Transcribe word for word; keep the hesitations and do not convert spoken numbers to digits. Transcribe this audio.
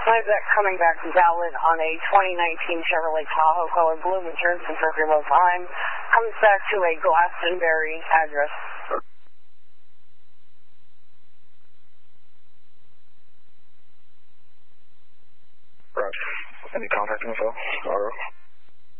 Why is that coming back valid on a twenty nineteen Chevrolet Tahoe color blue insurance and for remote time? Comes back to a Glastonbury address. Roger. Any contact info? R O?